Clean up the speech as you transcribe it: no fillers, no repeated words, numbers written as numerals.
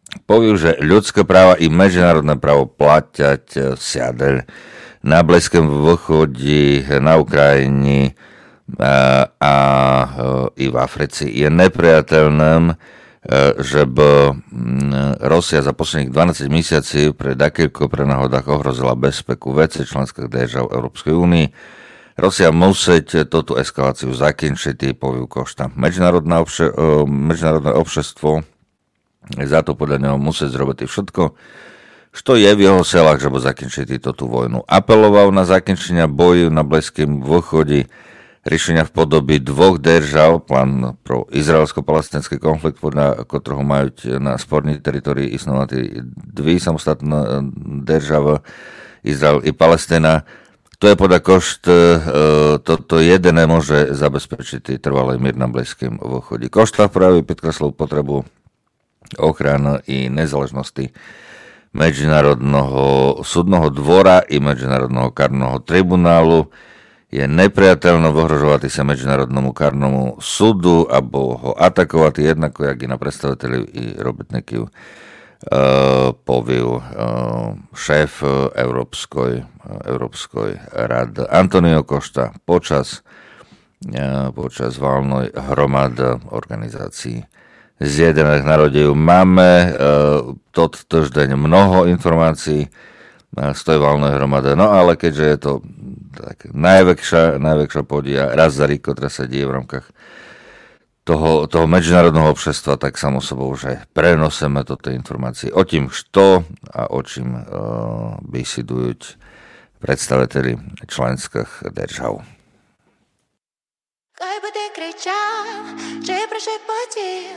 Povie, že ľudské práva i medzinárodné právo platiať всяде na Blízkom východe, na Ukrajine a i v Africe. Je nepriateľným, že by Rusia za posledných 12 mesiací pri takýchto prenáhodách ohrozila bezpeku veci členských držav Európskej únie. Rusia musieť túto eskaláciu zakončiť, povie Košta. Medzinárodné obšestvo za to podľa neho musieť zrobiť všetko, čo je v jeho silách, že by zakončiť túto vojnu. Apeloval na zakončenie boju na Blízkom východe, riešenia v podobe dvoch držav, plán pro izraelsko-palestinský konflikt, podľa ktorého majú na spornej teritorii istnovať dve samostatné državy, Izrael i Palestina. To je podľa Košt, toto jediné môže zabezpečiť trvalý mier na Blízkom východe. Košta práve podkreslil potrebu ochrany i nezáležnosti Medzinárodného súdneho dvora i Medzinárodného karného tribunálu. Je nepriateľno vyhrožovať sa Medzinárodnému karnému súdu alebo ho atakovať jednako, jak i na predstaviteľov i robotníkov, povie šéf Európskej rady Antonio Costa počas valnej hromady organizácií Zjednotených národov. Máme tot týždeň mnoho informácií z tej valnej hromady, no ale keďže je to tak najväčšia podia raz za rok, ktorá sa deje v rámkach toho medzinárodného obšestva, tak samo sobou, že prenosíme toto informácie o tým, čo a o čím besidujú predstaviteľi členských držav. Как бы ты кричал, že прошепотил,